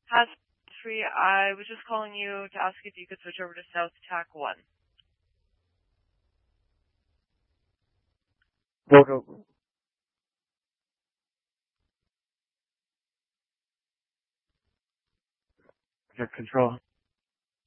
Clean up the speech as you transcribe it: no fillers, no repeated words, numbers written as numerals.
Has free. I was just calling you to ask if you could switch over to South Tack 1. Go. Control.